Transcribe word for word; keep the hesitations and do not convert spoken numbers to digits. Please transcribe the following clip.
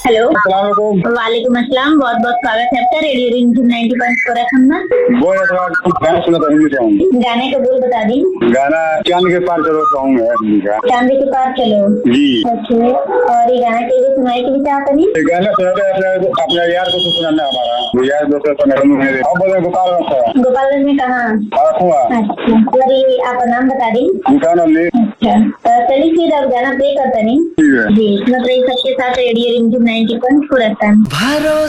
Hello, अस्सलाम वालेकुम। वालेकुम अस्सलाम। बहुत बहुत स्वागत है आपका रेडियो रिंग नाइन्टी पॉइंट फोर एफ एम में। वो है थोड़ा गाना सुना था हिंदी सॉन्ग। गाने का बोल बता दी। गाना चांद के पार चलो सॉन्ग है हिंदी का। चांद के पार चलो जी। ओके। और ये गाना के लिए सुनाई के लिए चाहता नहीं। ये गाना सुनाते अपने अपने यार को तो सुनाना है हमारा। वो यार दोस्तों सुना मेरे। अब बोले गोपाल से। गोपालगंज में कहाँ? हुआ। अच्छा, और ये आपका नाम बता दी। उनका नाम नहीं। अच्छा, तो चलिए फिर अब गाना प्ले करता नहीं। ठीक है जी, मतलब सबके साथ रेडियो रिंग नाइन्टी पॉइंट फोर एफ एम।